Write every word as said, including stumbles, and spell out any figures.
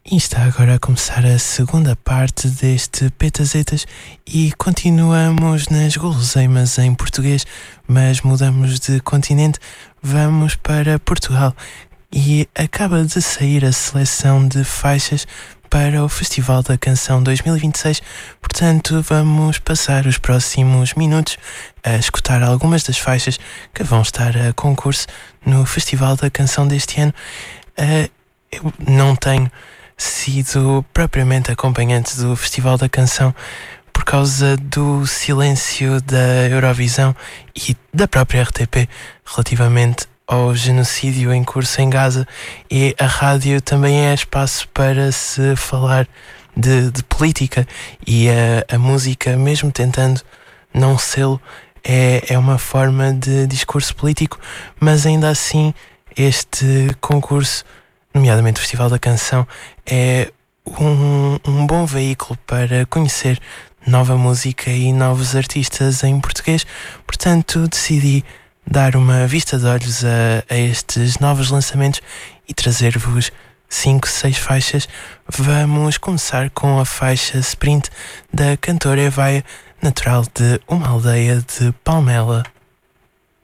E está agora a começar a segunda parte deste Petazetas e continuamos nas guloseimas em português, mas mudamos de continente, vamos para Portugal e acaba de sair a seleção de faixas para o Festival da Canção dois mil e vinte e seis, portanto vamos passar os próximos minutos a escutar algumas das faixas que vão estar a concurso no Festival da Canção deste ano. Uh, eu não tenho sido propriamente acompanhante do Festival da Canção por causa do silêncio da Eurovisão e da própria R T P relativamente ao genocídio em curso em Gaza, e a rádio também é espaço para se falar de, de política, e a, a música, mesmo tentando não sê-lo, é, é uma forma de discurso político, mas ainda assim este concurso, nomeadamente o Festival da Canção, é um, um bom veículo para conhecer nova música e novos artistas em português. Portanto, decidi dar uma vista de olhos a, a estes novos lançamentos e trazer-vos cinco, seis faixas. Vamos começar com a faixa Sprint da cantora Evaia, natural de uma aldeia de Palmela.